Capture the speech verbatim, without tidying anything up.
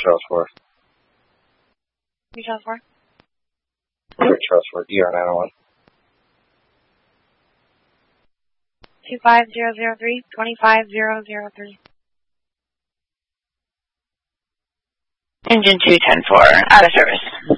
Charles four. New Charles four. Rick Charles four, D R nine oh one. two five zero zero three, two five zero zero three. Engine two ten four, out of service.